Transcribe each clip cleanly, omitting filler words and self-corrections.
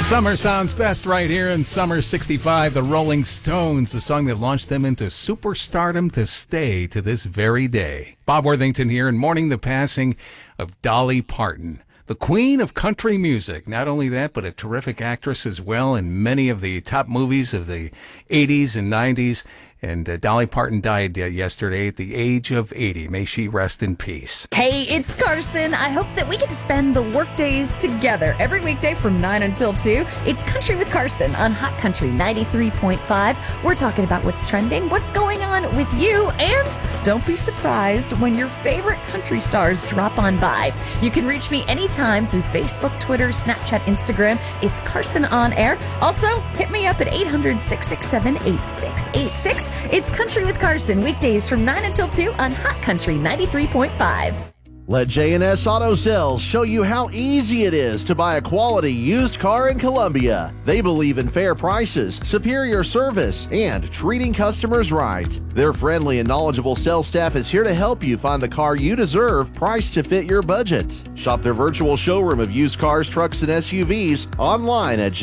Summer sounds best right here in Summer 65. The Rolling Stones, the song that launched them into superstardom to stay to this very day. Bob Worthington here, and mourning the passing of Dolly Parton, the queen of country music. Not only that, but a terrific actress as well in many of the top movies of the 80s and 90s. And Dolly Parton died yesterday at the age of 80. May she rest in peace. Hey, it's Carson. I hope that we get to spend the work days together every weekday from 9 until 2. It's Country with Carson on Hot Country 93.5. We're talking about what's trending, what's going on with you, and don't be surprised when your favorite country stars drop on by. You can reach me anytime through Facebook, Twitter, Snapchat, Instagram. It's Carson On Air. Also, hit me up at 800-667-8686. It's Country with Carson, weekdays from 9 until 2 on Hot Country 93.5. Let J&S Auto Sales show you how easy it is to buy a quality used car in Columbia. They believe in fair prices, superior service, and treating customers right. Their friendly and knowledgeable sales staff is here to help you find the car you deserve, priced to fit your budget. Shop their virtual showroom of used cars, trucks, and SUVs online at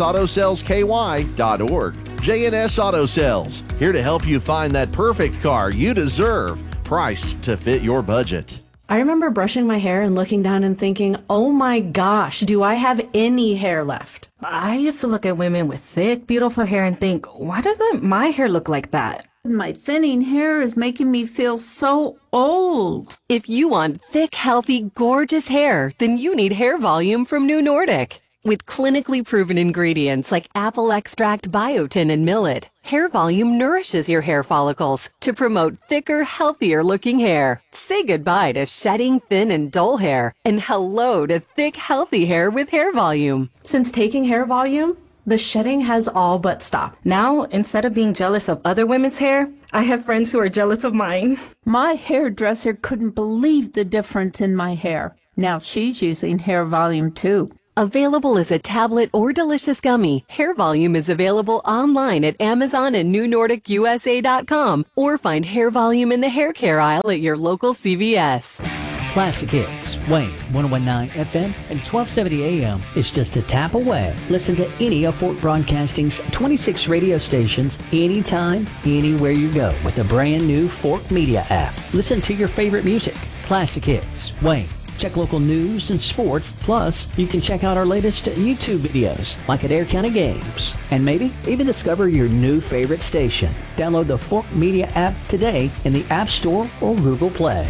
jnsautosalesky.org. J&S Auto Sales, here to help you find that perfect car you deserve, priced to fit your budget. I remember brushing my hair and looking down and thinking, oh my gosh, do I have any hair left? I used to look at women with thick, beautiful hair and think, why doesn't my hair look like that? My thinning hair is making me feel so old. If you want thick, healthy, gorgeous hair, then you need Hair Volume from New Nordic. With clinically proven ingredients like apple extract, biotin, and millet, Hair Volume nourishes your hair follicles to promote thicker, healthier looking hair. Say goodbye to shedding, thin, and dull hair, and hello to thick, healthy hair with Hair Volume. Since taking Hair Volume, the shedding has all but stopped. Now, instead of being jealous of other women's hair, I have friends who are jealous of mine. My hairdresser couldn't believe the difference in my hair. Now she's using Hair Volume too. Available as a tablet or delicious gummy, Hair Volume is available online at Amazon and NewNordicUSA.com, or find Hair Volume in the hair care aisle at your local CVS. Classic Hits, Wayne, 101.9 FM and 1270 AM is just a tap away. Listen to any of Fort Broadcasting's 26 radio stations anytime, anywhere you go with the brand new Fort Media app. Listen to your favorite music. Classic Hits, Wayne. Check local news and sports. Plus, you can check out our latest YouTube videos, like at Adair County Games. And maybe even discover your new favorite station. Download the Fork Media app today in the App Store or Google Play.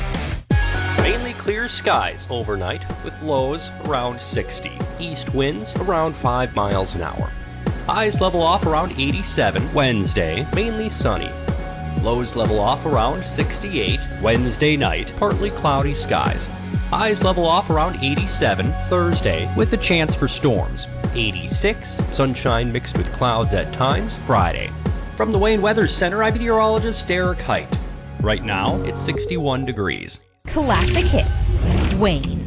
Mainly clear skies overnight with lows around 60. East winds around 5 miles an hour. Highs level off around 87 Wednesday, mainly sunny. Lows level off around 68 Wednesday night, partly cloudy skies. Highs level off around 87 Thursday with a chance for storms. 86, sunshine mixed with clouds at times Friday. From the Wayne Weather Center, I'm meteorologist Derek Height. Right now, it's 61 degrees. Classic Hits, Wayne.